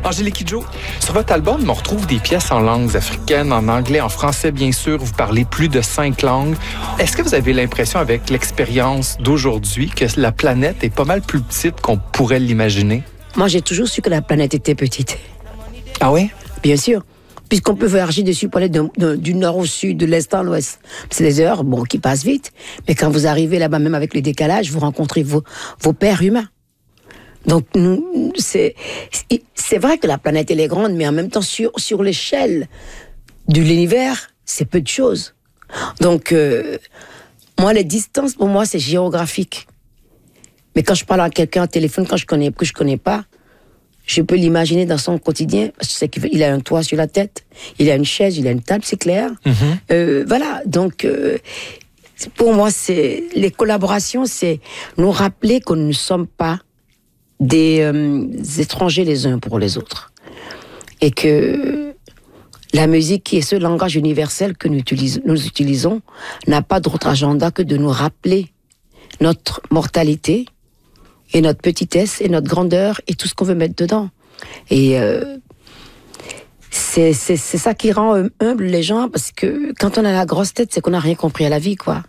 Angélique Kidjo, sur votre album, on retrouve des pièces en langues africaines, en anglais, en français, bien sûr. Vous parlez plus de 5 langues. Est-ce que vous avez l'impression, avec l'expérience d'aujourd'hui, que la planète est pas mal plus petite qu'on pourrait l'imaginer? Moi, j'ai toujours su que la planète était petite. Ah oui? Bien sûr. Puisqu'on peut voyager dessus pour aller du nord au sud, de l'est à l'ouest. C'est des heures, qui passent vite. Mais quand vous arrivez là-bas, même avec le décalage, vous rencontrez vos pairs humains. Donc, c'est vrai que la planète, elle est grande, mais en même temps, sur l'échelle de l'univers, c'est peu de choses. Donc, moi, les distances, pour moi, c'est géographique. Mais quand je parle à quelqu'un au téléphone, que je connais pas, je peux l'imaginer dans son quotidien. Je sais qu'il a un toit sur la tête, il a une chaise, il a une table, c'est clair. Mm-hmm. Voilà, donc... pour moi, les collaborations, c'est nous rappeler que nous ne sommes pas des étrangers les uns pour les autres. Et que la musique, qui est ce langage universel que nous utilisons, n'a pas d'autre agenda que de nous rappeler notre mortalité et notre petitesse et notre grandeur et tout ce qu'on veut mettre dedans. Et c'est ça qui rend humble les gens, parce que quand on a la grosse tête, c'est qu'on n'a rien compris à la vie, quoi.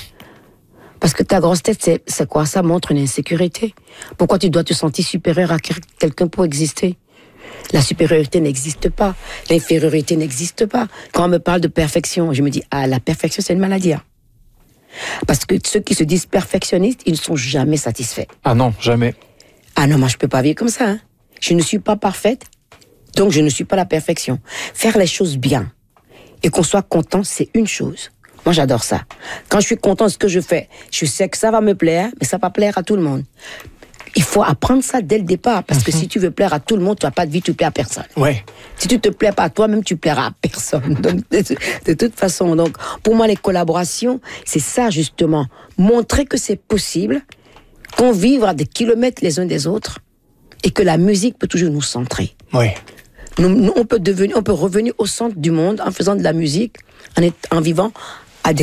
Parce que ta grosse tête, c'est quoi? Ça montre une insécurité. Pourquoi tu dois te sentir supérieur à quelqu'un pour exister? La supériorité n'existe pas. L'infériorité n'existe pas. Quand on me parle de perfection, je me dis, la perfection, c'est une maladie. Hein. Parce que ceux qui se disent perfectionnistes, ils ne sont jamais satisfaits. Ah non, jamais. Ah non, moi, je peux pas vivre comme ça. Hein. Je ne suis pas parfaite, donc je ne suis pas la perfection. Faire les choses bien et qu'on soit content, c'est une chose. Moi, j'adore ça. Quand je suis content de ce que je fais, je sais que ça va me plaire, mais ça va plaire à tout le monde. Il faut apprendre ça dès le départ, parce que si tu veux plaire à tout le monde, tu n'as pas de vie, tu plais à personne. Ouais. Si tu te plais pas à toi-même, tu plairas à personne. Donc, de toute façon, donc, pour moi, les collaborations, c'est ça, justement. Montrer que c'est possible, qu'on vive à des kilomètres les uns des autres, et que la musique peut toujours nous centrer. Ouais. Nous, on peut revenir au centre du monde en faisant de la musique, en vivant à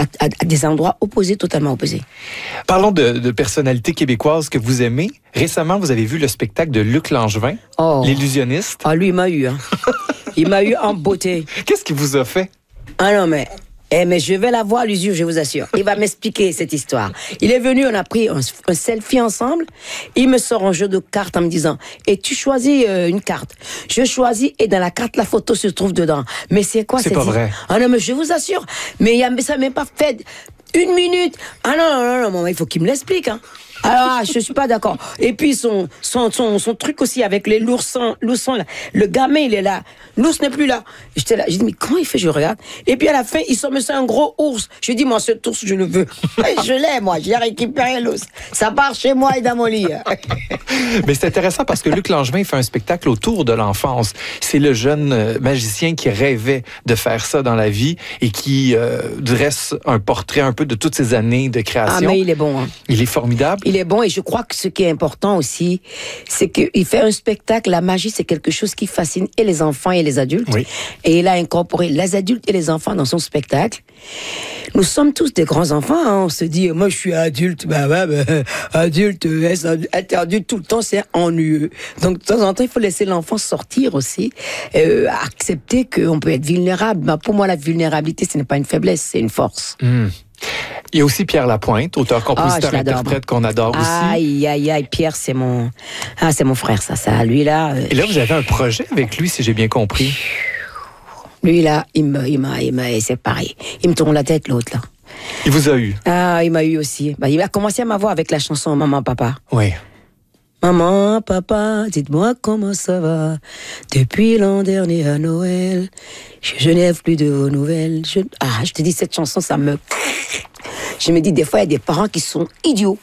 des endroits opposés, totalement opposés. Parlons de personnalités québécoises que vous aimez. Récemment, vous avez vu le spectacle de Luc Langevin, l'illusionniste. Ah, lui, il m'a eu. Hein. Il m'a eu en beauté. Qu'est-ce qu'il vous a fait? Ah non, mais je vais la voir, l'usure, je vous assure. Il va m'expliquer cette histoire. Il est venu, on a pris un selfie ensemble. Il me sort un jeu de cartes en me disant, et tu choisis une carte. Je choisis, et dans la carte, la photo se trouve dedans. Mais c'est quoi? C'est pas vrai. Ah non, mais je vous assure. Mais ça m'a pas fait 1 minute. Ah non, il faut qu'il me l'explique, hein. Alors, je suis pas d'accord. Et puis, son truc aussi avec les l'oursons, là. Le gamin, il est là. L'ours n'est plus là. J'étais là. J'ai dit, mais comment il fait? Je regarde. Et puis, à la fin, il sort, mais c'est un gros ours. Je dis, moi, cet ours, je le veux. Je l'ai, moi. J'ai récupéré l'ours. Ça part chez moi et dans mon lit. Mais c'est intéressant parce que Luc Langevin fait un spectacle autour de l'enfance. C'est le jeune magicien qui rêvait de faire ça dans la vie et qui dresse un portrait un peu de toutes ces années de création. Ah, mais il est bon. Hein. Il est formidable. Il est bon, et je crois que ce qui est important aussi, c'est qu'il fait un spectacle. La magie, c'est quelque chose qui fascine et les enfants et les adultes. Oui. Et il a incorporé les adultes et les enfants dans son spectacle. Nous sommes tous des grands enfants. Hein. On se dit, moi je suis adulte. Adulte, être adulte tout le temps, c'est ennuyeux. Donc de temps en temps, il faut laisser l'enfant sortir aussi. Accepter qu'on peut être vulnérable. Pour moi, la vulnérabilité, ce n'est pas une faiblesse, c'est une force. Il y a aussi Pierre Lapointe, auteur, compositeur, interprète qu'on adore aussi. Aïe, Pierre, c'est mon frère, ça. Lui, là... Et là, vous avez un projet avec lui, si j'ai bien compris. Lui, là, c'est pareil. Il me tourne la tête, l'autre, là. Il vous a eu? Ah, il m'a eu aussi. Il a commencé à m'avoir avec la chanson Maman, Papa. Oui. Maman, papa, dites-moi comment ça va. Depuis l'an dernier à Noël, je n'ai plus de vos nouvelles. Je te dis, cette chanson, ça me... Je me dis, des fois, il y a des parents qui sont idiots.